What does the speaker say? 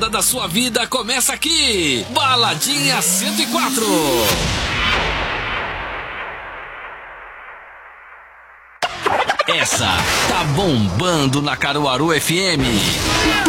Da sua vida começa aqui, Baladinha 104. Essa tá bombando na Caruaru FM.